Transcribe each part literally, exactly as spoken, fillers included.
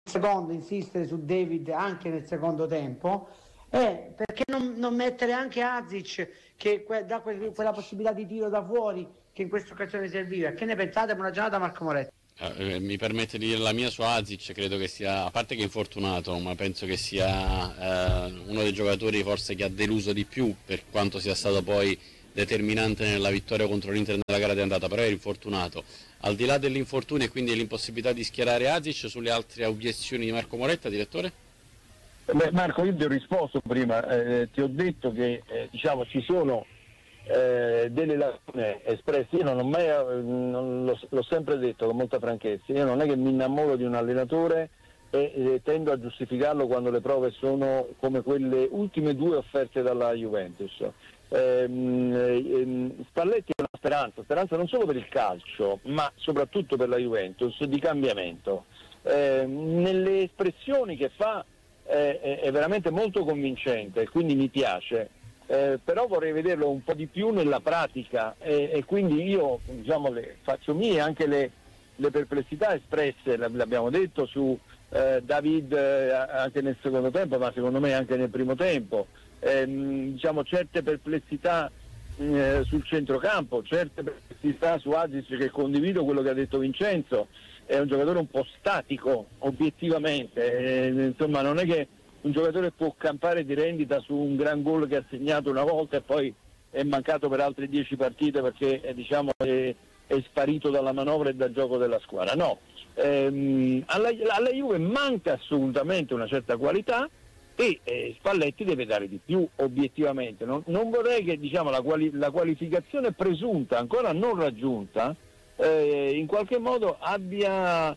secondo insistere su David anche nel secondo tempo, è perché non, non mettere anche Azic che que- dà que- quella possibilità di tiro da fuori che in questa occasione serviva. Che ne pensate? Buona giornata, Marco Moretti. Eh, mi permette di dire la mia su Azic, credo che sia, a parte che è infortunato, ma penso che sia eh, uno dei giocatori forse che ha deluso di più, per quanto sia stato poi determinante nella vittoria contro l'Inter nella gara di andata, però è infortunato. Al di là dell'infortunio e quindi dell'impossibilità di schierare Azic, sulle altre obiezioni di Marco Moretta, direttore? Beh, Marco, io ti ho risposto prima, eh, ti ho detto che eh, diciamo ci sono eh, delle lacune espresse. Io non ho mai, eh, non l'ho, l'ho sempre detto con molta franchezza, io non è che mi innamoro di un allenatore e eh, tendo a giustificarlo quando le prove sono come quelle ultime due offerte dalla Juventus. Ehm, ehm, Spalletti è una speranza, speranza non solo per il calcio, ma soprattutto per la Juventus, di cambiamento. Ehm, nelle espressioni che fa eh, è, è veramente molto convincente, quindi mi piace. Eh, però vorrei vederlo un po' di più nella pratica e, e quindi io diciamo, le, faccio mie anche le, le perplessità espresse, l'abbiamo detto, su eh, David eh, anche nel secondo tempo, ma secondo me anche nel primo tempo, eh, diciamo certe perplessità eh, sul centrocampo, certe perplessità su Azic, che condivido quello che ha detto Vincenzo, è un giocatore un po' statico obiettivamente, eh, insomma non è che un giocatore può campare di rendita su un gran gol che ha segnato una volta e poi è mancato per altre dieci partite perché eh, diciamo è, è sparito dalla manovra e dal gioco della squadra. No, ehm, alla, alla Juve manca assolutamente una certa qualità e eh, Spalletti deve dare di più obiettivamente. Non, non vorrei che diciamo, la, quali, la qualificazione presunta, ancora non raggiunta, eh, in qualche modo abbia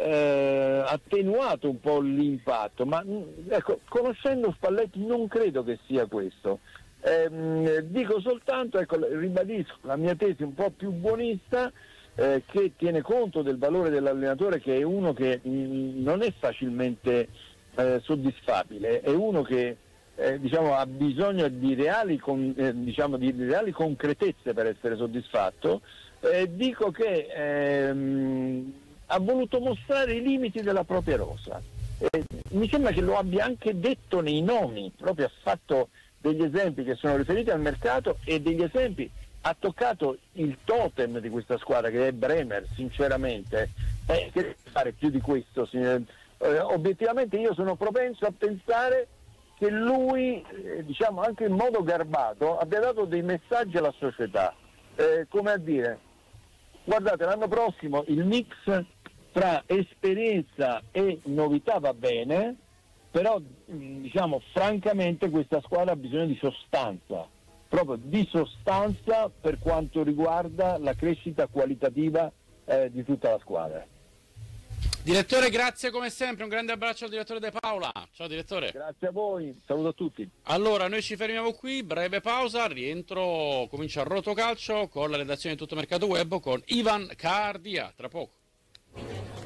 Eh, attenuato un po' l'impatto, ma ecco, conoscendo Spalletti non credo che sia questo. Eh, dico soltanto, ecco, ribadisco la mia tesi un po' più buonista, eh, che tiene conto del valore dell'allenatore, che è uno che mh, non è facilmente eh, soddisfabile, è uno che eh, diciamo, ha bisogno di reali, con, eh, diciamo, di reali concretezze per essere soddisfatto. Eh, dico che ehm, ha voluto mostrare i limiti della propria rosa. Eh, mi sembra che lo abbia anche detto nei nomi, proprio ha fatto degli esempi che sono riferiti al mercato e degli esempi, ha toccato il totem di questa squadra che è Bremer, sinceramente. Eh, che deve fare più di questo? Eh, obiettivamente io sono propenso a pensare che lui, eh, diciamo anche in modo garbato, abbia dato dei messaggi alla società, eh, come a dire: guardate, l'anno prossimo il mix tra esperienza e novità va bene, però diciamo francamente questa squadra ha bisogno di sostanza, proprio di sostanza per quanto riguarda la crescita qualitativa eh, di tutta la squadra. Direttore, grazie come sempre, un grande abbraccio al direttore De Paola. Ciao direttore. Grazie a voi, saluto a tutti. Allora, noi ci fermiamo qui, breve pausa, rientro, comincia il Rotocalcio con la redazione di Tutto Mercato Web con Ivan Cardia, tra poco.